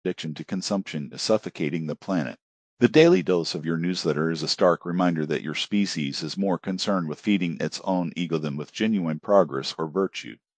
addiction to consumption is suffocating the planet. The daily dose of your newsletter is a stark reminder that your species is more concerned with feeding its own ego than with genuine progress or virtue.